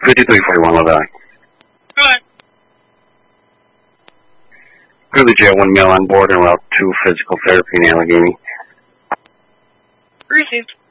5341 Lavelle. Go ahead. Grizzly Jet 1 male on board and route to physical therapy in Allegheny. Received.